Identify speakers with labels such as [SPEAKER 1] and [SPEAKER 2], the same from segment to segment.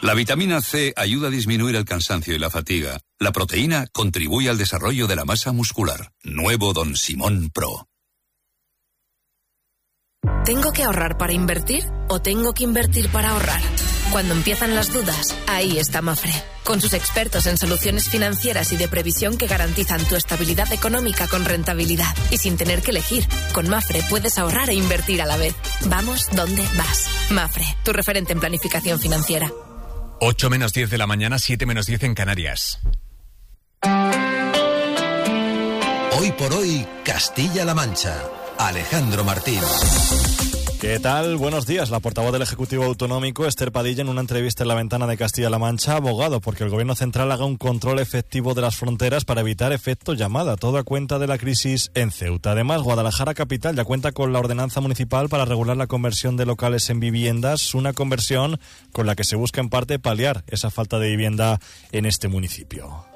[SPEAKER 1] La vitamina C ayuda a disminuir el cansancio y la fatiga. La proteína contribuye al desarrollo de la masa muscular. Nuevo Don Simón Pro.
[SPEAKER 2] ¿Tengo que ahorrar para invertir o tengo que invertir para ahorrar? Cuando empiezan las dudas, ahí está Mafre. Con sus expertos en soluciones financieras y de previsión que garantizan tu estabilidad económica con rentabilidad. Y sin tener que elegir, con Mafre puedes ahorrar e invertir a la vez. Vamos donde vas. Mafre, tu referente en planificación financiera.
[SPEAKER 3] 8 menos 10 de la mañana, 7 menos 10 en Canarias.
[SPEAKER 4] Hoy por hoy, Castilla-La Mancha. Alejandro Martín.
[SPEAKER 5] ¿Qué tal? Buenos días. La portavoz del Ejecutivo Autonómico, Esther Padilla, en una entrevista en La Ventana de Castilla-La Mancha, ha abogado porque el Gobierno Central haga un control efectivo de las fronteras para evitar efecto llamada, todo a cuenta de la crisis en Ceuta. Además, Guadalajara capital ya cuenta con la ordenanza municipal para regular la conversión de locales en viviendas, una conversión con la que se busca en parte paliar esa falta de vivienda en este municipio.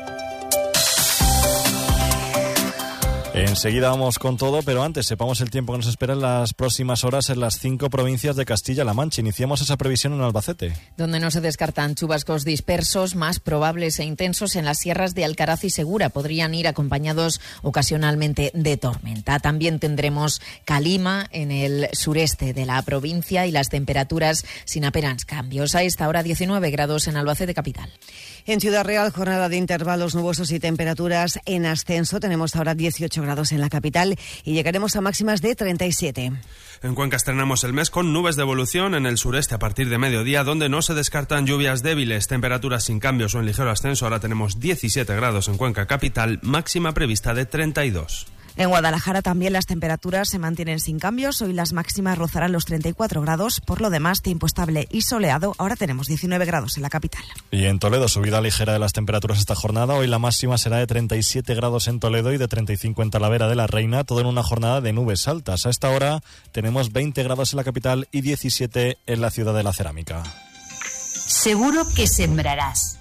[SPEAKER 5] Enseguida vamos con todo, pero antes sepamos el tiempo que nos espera en las próximas horas en las 5 provincias de Castilla-La Mancha. Iniciamos esa previsión en Albacete,
[SPEAKER 6] donde no se descartan chubascos dispersos, más probables e intensos en las sierras de Alcaraz y Segura. Podrían ir acompañados ocasionalmente de tormenta. También tendremos calima en el sureste de la provincia y las temperaturas sin apenas cambios. A esta hora 19 grados en Albacete capital.
[SPEAKER 7] En Ciudad Real, jornada de intervalos nubosos y temperaturas en ascenso. Tenemos ahora 18 grados en la capital y llegaremos a máximas de 37.
[SPEAKER 8] En Cuenca estrenamos el mes con nubes de evolución en el sureste a partir de mediodía, donde no se descartan lluvias débiles, temperaturas sin cambios o en ligero ascenso. Ahora tenemos 17 grados en Cuenca capital, máxima prevista de 32.
[SPEAKER 9] En Guadalajara también las temperaturas se mantienen sin cambios. Hoy las máximas rozarán los 34 grados. Por lo demás, tiempo estable y soleado. Ahora tenemos 19 grados en la capital.
[SPEAKER 5] Y en Toledo, subida ligera de las temperaturas esta jornada. Hoy la máxima será de 37 grados en Toledo y de 35 en Talavera de la Reina. Todo en una jornada de nubes altas. A esta hora tenemos 20 grados en la capital y 17 en la ciudad de la Cerámica.
[SPEAKER 10] Seguro que sembrarás,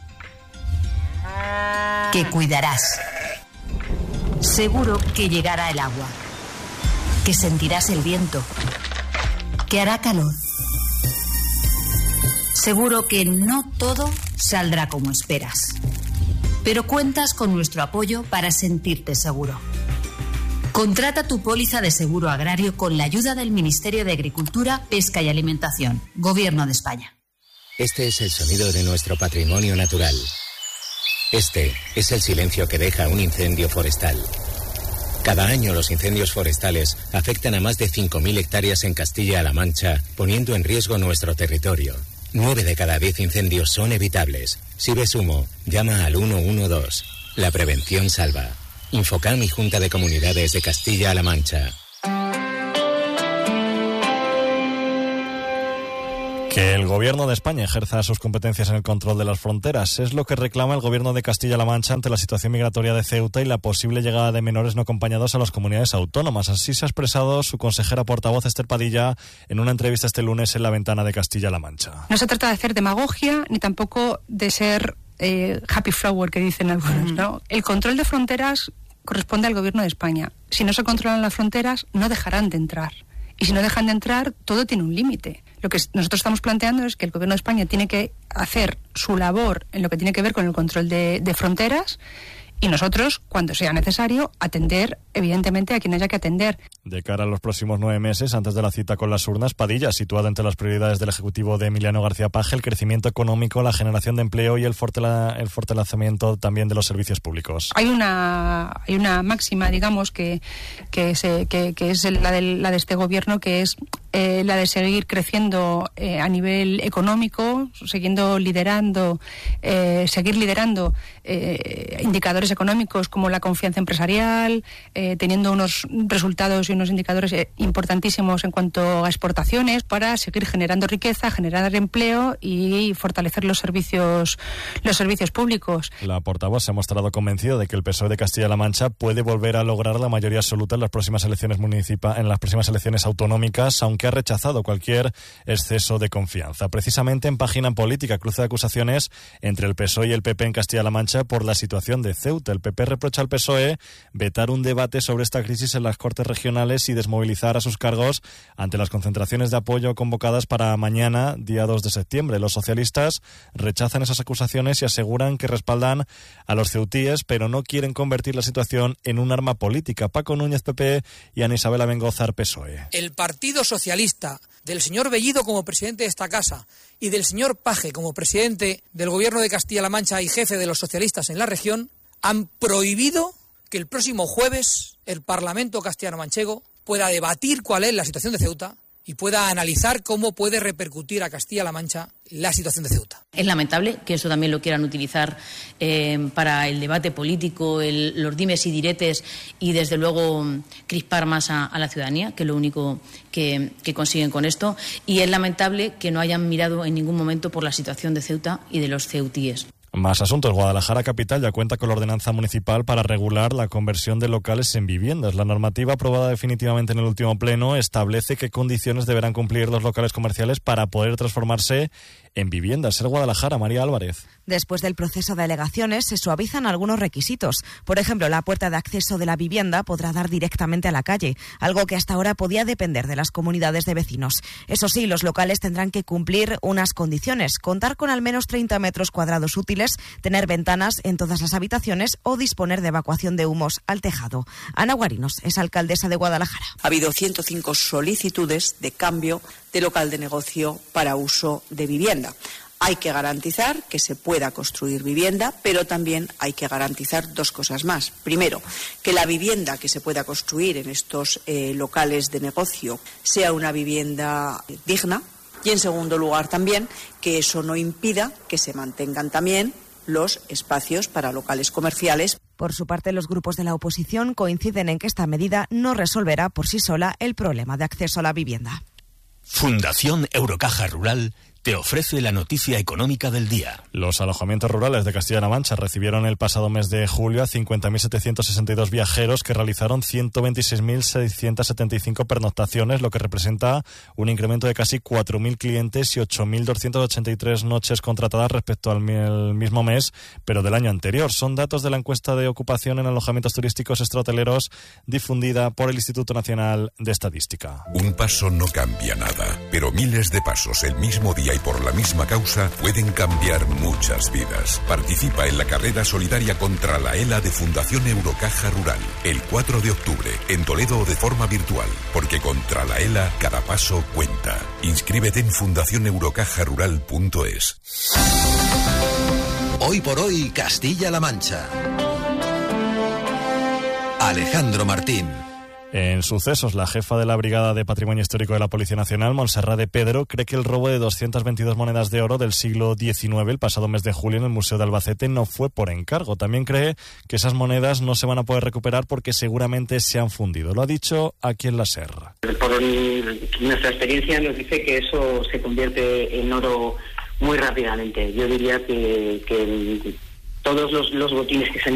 [SPEAKER 10] que cuidarás. Seguro que llegará el agua, que sentirás el viento, que hará calor. Seguro que no todo saldrá como esperas, pero cuentas con nuestro apoyo para sentirte seguro. Contrata tu póliza de seguro agrario con la ayuda del Ministerio de Agricultura, Pesca y Alimentación, Gobierno de España.
[SPEAKER 11] Este es el sonido de nuestro patrimonio natural. Este es el silencio que deja un incendio forestal. Cada año los incendios forestales afectan a más de 5.000 hectáreas en Castilla-La Mancha, poniendo en riesgo nuestro territorio. 9 de cada 10 incendios son evitables. Si ves humo, llama al 112. La prevención salva. Infocam y Junta de Comunidades de Castilla-La Mancha.
[SPEAKER 5] Que el Gobierno de España ejerza sus competencias en el control de las fronteras es lo que reclama el Gobierno de Castilla-La Mancha ante la situación migratoria de Ceuta y la posible llegada de menores no acompañados a las comunidades autónomas. Así se ha expresado su consejera portavoz Esther Padilla en una entrevista este lunes en La Ventana de Castilla-La Mancha.
[SPEAKER 12] No se trata de hacer demagogia ni tampoco de ser happy flower, que dicen algunos, ¿no? El control de fronteras corresponde al Gobierno de España. Si no se controlan las fronteras, no dejarán de entrar. Y si no dejan de entrar, todo tiene un límite. Lo que nosotros estamos planteando es que el Gobierno de España tiene que hacer su labor en lo que tiene que ver con el control de fronteras y nosotros, cuando sea necesario, atender, evidentemente, a quien haya que atender.
[SPEAKER 5] De cara a los próximos 9 meses, antes de la cita con las urnas, Padilla ha situado entre las prioridades del Ejecutivo de Emiliano García Paje el crecimiento económico, la generación de empleo y el fortalecimiento también de los servicios públicos.
[SPEAKER 12] Hay una máxima, digamos, que es la de este Gobierno, que es la de seguir creciendo a nivel económico, seguir liderando indicadores económicos como la confianza empresarial, teniendo unos resultados y unos indicadores importantísimos en cuanto a exportaciones para seguir generando riqueza, generar empleo y fortalecer los servicios públicos.
[SPEAKER 5] La portavoz se ha mostrado convencido de que el PSOE de Castilla-La Mancha puede volver a lograr la mayoría absoluta en las próximas elecciones autonómicas, aunque que ha rechazado cualquier exceso de confianza. Precisamente en Página Política, cruce de acusaciones entre el PSOE y el PP en Castilla-La Mancha por la situación de Ceuta. El PP reprocha al PSOE vetar un debate sobre esta crisis en las Cortes regionales y desmovilizar a sus cargos ante las concentraciones de apoyo convocadas para mañana, día 2 de septiembre. Los socialistas rechazan esas acusaciones y aseguran que respaldan a los ceutíes, pero no quieren convertir la situación en un arma política. Paco Núñez, PP, y Ana Isabel Abengozar, PSOE.
[SPEAKER 13] El Partido Socialista, del señor Bellido como presidente de esta casa y del señor Paje como presidente del Gobierno de Castilla-La Mancha y jefe de los socialistas en la región, han prohibido que el próximo jueves el Parlamento castellano-manchego pueda debatir cuál es la situación de Ceuta y pueda analizar cómo puede repercutir a Castilla-La Mancha la situación de Ceuta.
[SPEAKER 14] Es lamentable que eso también lo quieran utilizar para el debate político, los dimes y diretes y, desde luego, crispar más a la ciudadanía, que es lo único que consiguen con esto. Y es lamentable que no hayan mirado en ningún momento por la situación de Ceuta y de los ceutíes.
[SPEAKER 5] Más asuntos. Guadalajara capital ya cuenta con la ordenanza municipal para regular la conversión de locales en viviendas. La normativa aprobada definitivamente en el último pleno establece qué condiciones deberán cumplir los locales comerciales para poder transformarse en viviendas. Ser Guadalajara, María Álvarez.
[SPEAKER 9] Después del proceso de alegaciones se suavizan algunos requisitos. Por ejemplo, la puerta de acceso de la vivienda podrá dar directamente a la calle, algo que hasta ahora podía depender de las comunidades de vecinos. Eso sí, los locales tendrán que cumplir unas condiciones: contar con al menos 30 metros cuadrados útiles, tener ventanas en todas las habitaciones o disponer de evacuación de humos al tejado. Ana Guarinos es alcaldesa de Guadalajara.
[SPEAKER 15] Ha habido 105 solicitudes de cambio de local de negocio para uso de vivienda. Hay que garantizar que se pueda construir vivienda, pero también hay que garantizar dos cosas más. Primero, que la vivienda que se pueda construir en estos locales de negocio sea una vivienda digna. Y, en segundo lugar, también que eso no impida que se mantengan también los espacios para locales comerciales.
[SPEAKER 9] Por su parte, los grupos de la oposición coinciden en que esta medida no resolverá por sí sola el problema de acceso a la vivienda.
[SPEAKER 16] Fundación Eurocaja Rural te ofrece la noticia económica del día.
[SPEAKER 5] Los alojamientos rurales de Castilla-La Mancha recibieron el pasado mes de julio a 50.762 viajeros que realizaron 126.675 pernoctaciones, lo que representa un incremento de casi 4.000 clientes y 8.283 noches contratadas respecto al mismo mes, pero del año anterior. Son datos de la encuesta de ocupación en alojamientos turísticos extrahoteleros difundida por el Instituto Nacional de Estadística.
[SPEAKER 17] Un paso no cambia nada, pero miles de pasos el mismo día y por la misma causa pueden cambiar muchas vidas. Participa en la carrera solidaria contra la ELA de Fundación Eurocaja Rural el 4 de octubre en Toledo o de forma virtual, porque contra la ELA cada paso cuenta. Inscríbete en fundacioneurocajarural.es.
[SPEAKER 4] Hoy por hoy, Castilla-La Mancha. Alejandro Martín.
[SPEAKER 5] En sucesos, la jefa de la Brigada de Patrimonio Histórico de la Policía Nacional, Montserrat de Pedro, cree que el robo de 222 monedas de oro del siglo XIX el pasado mes de julio en el Museo de Albacete no fue por encargo. También cree que esas monedas no se van a poder recuperar porque seguramente se han fundido. Lo ha dicho aquí en la SER.
[SPEAKER 18] Por nuestra experiencia nos dice que eso se convierte en oro muy rápidamente. Yo diría que todos los botines que se han